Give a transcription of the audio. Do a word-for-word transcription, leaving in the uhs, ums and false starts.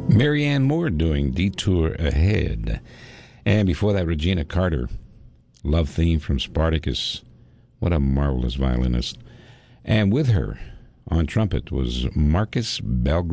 Marianne Moore doing Detour Ahead. And before that, Regina Carter, Love Theme from Spartacus. What a marvelous violinist. And with her on trumpet was Marcus Belgrano.